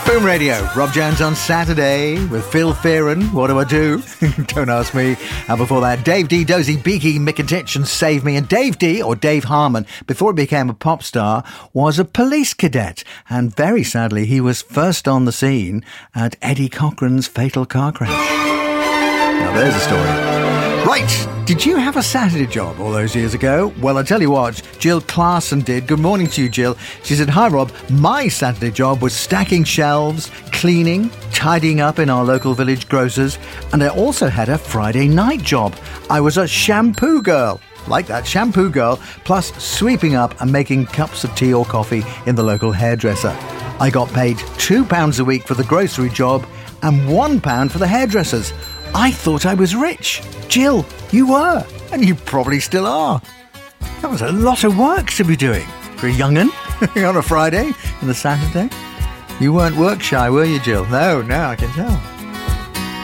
Boom Radio, Rob Jones on Saturday with Phil Fearon. What do I do? Don't ask me. And before that, Dave D, Dozy, Beaky, Mick and Titch and Save Me. And Dave D, or Dave Harmon, before he became a pop star, was a police cadet. And very sadly, he was first on the scene at Eddie Cochran's fatal car crash. Now there's a story. Right, did you have a Saturday job all those years ago? Well, I tell you what, Jill Clarkson did. Good morning to you, Jill. She said, "Hi, Rob. My Saturday job was stacking shelves, cleaning, tidying up in our local village grocers, and I also had a Friday night job. I was a shampoo girl." Like that, shampoo girl, plus sweeping up and making cups of tea or coffee in the local hairdresser. I got paid £2 a week for the grocery job and £1 for the hairdressers. I thought I was rich. Jill, you were, and you probably still are. That was a lot of work to be doing for a young'un on a Friday and a Saturday. You weren't work shy, were you, Jill? No, I can tell.